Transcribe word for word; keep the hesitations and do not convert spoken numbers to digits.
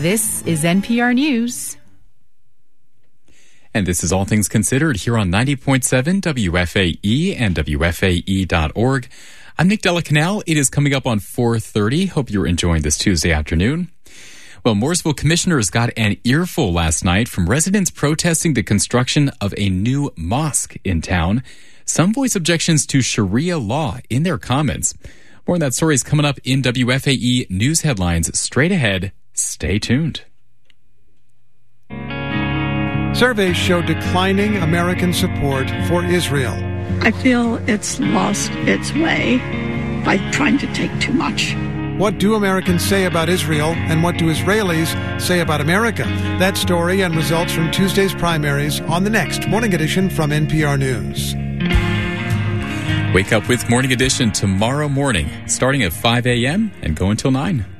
This is N P R News. And this is All Things Considered here on ninety point seven W F A E and W F A E dot org. I'm Nick Della Canal. It is coming up on four thirty. Hope you're enjoying this Tuesday afternoon. Well, Mooresville commissioners got an earful last night from residents protesting the construction of a new mosque in town. Some voice objections to Sharia law in their comments. More on that story is coming up in W F A E News Headlines straight ahead. Stay tuned. Surveys show declining American support for Israel. I feel it's lost its way by trying to take too much. What do Americans say about Israel, and what do Israelis say about America? That story and results from Tuesday's primaries on the next Morning Edition from N P R News. Wake up with Morning Edition tomorrow morning, starting at five a.m. and go until nine.